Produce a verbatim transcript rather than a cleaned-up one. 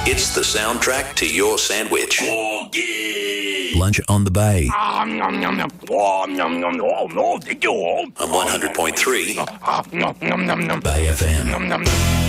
It's the soundtrack to your sandwich. Lunch on the Bay. I'm On one hundred point three Bay F M.